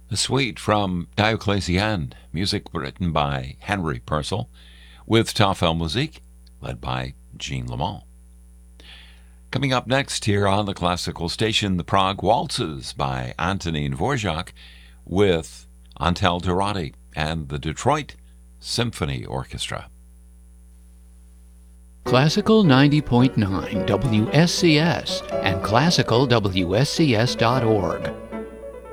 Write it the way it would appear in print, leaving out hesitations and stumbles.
A suite from Diocletian, music written by Henry Purcell, with Tafelmusik, led by Jean Lamont. Coming up next here on the Classical Station, the Prague Waltzes by Antonín Dvorak, with Antal Doráty and the Detroit Symphony Orchestra. Classical 90.9 WSCS and classicalwscs.org.